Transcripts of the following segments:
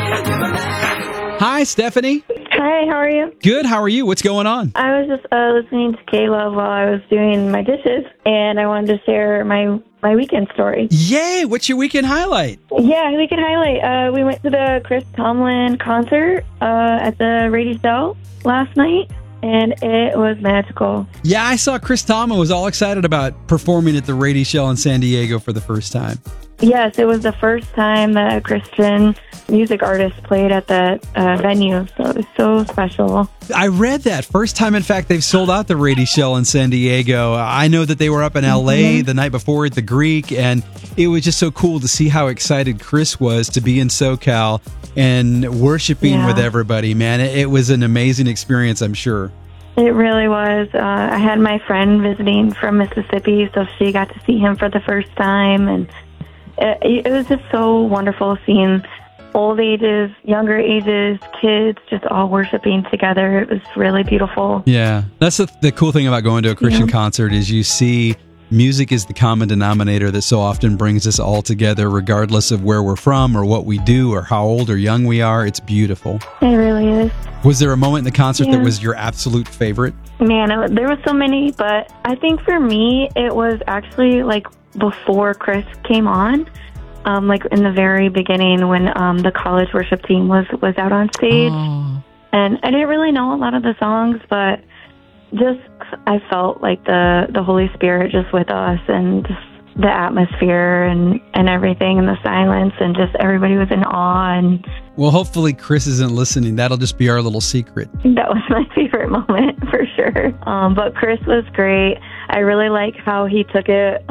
Hi, Stephanie. Hi, how are you? Good. How are you? What's going on? I was just listening to K-Love while I was doing my dishes, and I wanted to share my weekend story. Yay! What's your weekend highlight? Yeah, weekend highlight. We went to the Chris Tomlin concert at the Radio Cell last night, and it was magical. Yeah, I saw Chris Tomlin was all excited about performing at the Radio Shell in San Diego for the first time. Yes, it was the first time that a Christian music artist played at that venue, so it was so special. I read that. First time, in fact, they've sold out the Radio Shell in San Diego. I know that they were up in L.A. the night before at the Greek, and it was just so cool to see how excited Chris was to be in SoCal and worshiping with everybody, man. It was an amazing experience, I'm sure. It really was. I had my friend visiting from Mississippi, so she got to see him for the first time, and it was just so wonderful seeing old ages, younger ages, kids just all worshiping together. It was really beautiful. Yeah, that's the cool thing about going to a Christian concert is you see music is the common denominator that so often brings us all together, regardless of where we're from or what we do or how old or young we are. It's beautiful. It really is. Was there a moment in the concert that was your absolute favorite? Man, there were so many, but I think for me, it was actually like before Chris came on, like in the very beginning when the college worship team was out on stage. Oh. And I didn't really know a lot of the songs, but just I felt like the Holy Spirit just with us, and just the atmosphere and everything, and the silence, and just everybody was in awe. And well, hopefully Chris isn't listening. That'll just be our little secret. That was my favorite moment for sure. But Chris was great. I really like how he took it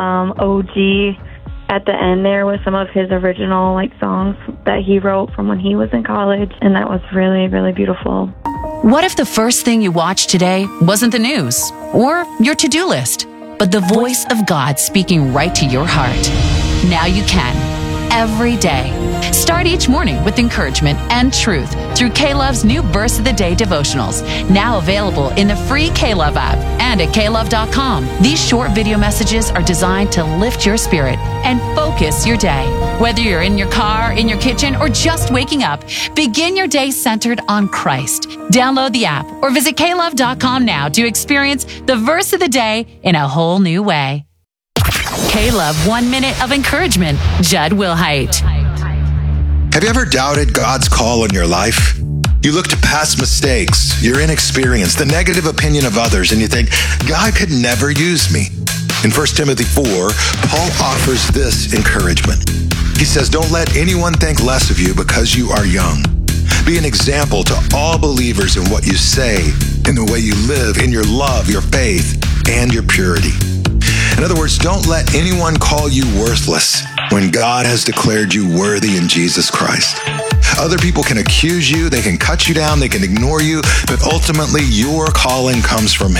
OG at the end there with some of his original songs that he wrote from when he was in college, and that was really, really beautiful. What if the first thing you watched today wasn't the news or your to-do list, but the voice of God speaking right to your heart? Now you can, every day. Start each morning with encouragement and truth through K-Love's new Verse of the Day devotionals, now available in the free K-Love app and at klove.com. These short video messages are designed to lift your spirit and focus your day. Whether you're in your car, in your kitchen, or just waking up, begin your day centered on Christ. Download the app or visit klove.com now to experience the Verse of the Day in a whole new way. K-Love 1 Minute of Encouragement, Judd Wilhite. Have you ever doubted God's call on your life? You look to past mistakes, your inexperience, the negative opinion of others, and you think, God could never use me. In 1 Timothy 4, Paul offers this encouragement. He says, don't let anyone think less of you because you are young. Be an example to all believers in what you say, in the way you live, in your love, your faith, and your purity. In other words, don't let anyone call you worthless when God has declared you worthy in Jesus Christ. Other people can accuse you, they can cut you down, they can ignore you, but ultimately your calling comes from